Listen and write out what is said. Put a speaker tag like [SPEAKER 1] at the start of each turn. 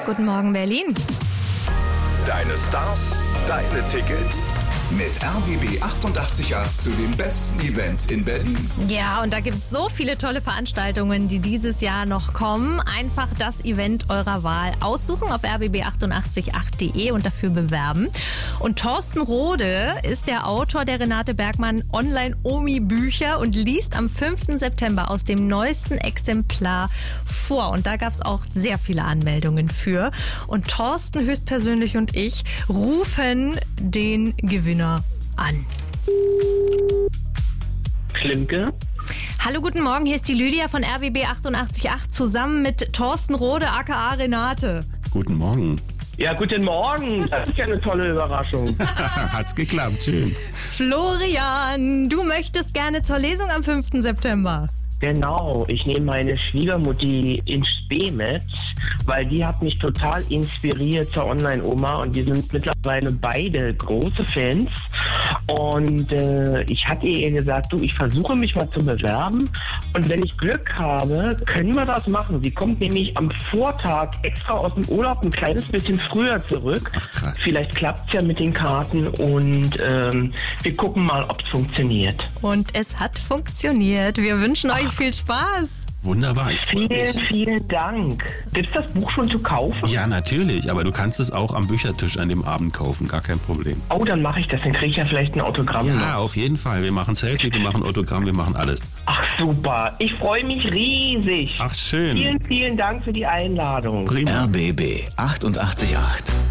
[SPEAKER 1] Guten Morgen, Berlin.
[SPEAKER 2] Deine Stars, deine Tickets. Mit RBB 888 zu den besten Events in Berlin.
[SPEAKER 1] Ja, und da gibt es so viele tolle Veranstaltungen, die dieses Jahr noch kommen. Einfach das Event eurer Wahl aussuchen auf rbb888.de und dafür bewerben. Und Thorsten Rode ist der Autor der Renate Bergmann Online-Omi-Bücher und liest am 5. September aus dem neuesten Exemplar vor. Und da gab es auch sehr viele Anmeldungen für. Und Thorsten höchstpersönlich und ich rufen den Gewinner an.
[SPEAKER 3] Klimke.
[SPEAKER 1] Hallo, guten Morgen, hier ist die Lydia von RBB 888 zusammen mit Thorsten Rode aka Renate.
[SPEAKER 4] Guten Morgen.
[SPEAKER 3] Ja, guten Morgen. Das ist ja eine tolle Überraschung.
[SPEAKER 4] Hat's geklappt, schön.
[SPEAKER 1] Florian, du möchtest gerne zur Lesung am 5. September.
[SPEAKER 3] Genau, ich nehme meine Schwiegermutti ins Spee mit, weil die hat mich total inspiriert zur Online-Oma und die sind mittlerweile beide große Fans. Und ich hatte ihr gesagt, du, ich versuche mich mal zu bewerben und wenn ich Glück habe, können wir das machen. Sie kommt nämlich am Vortag extra aus dem Urlaub ein kleines bisschen früher zurück.
[SPEAKER 4] Ach,
[SPEAKER 3] vielleicht klappt es ja mit den Karten und wir gucken mal, ob es funktioniert.
[SPEAKER 1] Und es hat funktioniert. Wir wünschen euch viel Spaß.
[SPEAKER 4] Wunderbar, ich freue
[SPEAKER 3] Vielen,
[SPEAKER 4] mich.
[SPEAKER 3] vielen Dank. Gibt es das Buch schon zu kaufen?
[SPEAKER 4] Ja, natürlich, aber du kannst es auch am Büchertisch an dem Abend kaufen, gar kein Problem.
[SPEAKER 3] Oh, dann mache ich das. Dann kriege ich ja vielleicht ein Autogramm.
[SPEAKER 4] Ja,
[SPEAKER 3] noch.
[SPEAKER 4] auf jeden Fall. Wir machen Selfie, wir machen Autogramm, wir machen alles.
[SPEAKER 3] Ach, super. Ich freue mich riesig.
[SPEAKER 4] Ach, schön.
[SPEAKER 3] Vielen, vielen Dank für die Einladung.
[SPEAKER 4] Prima.
[SPEAKER 2] RBB 888.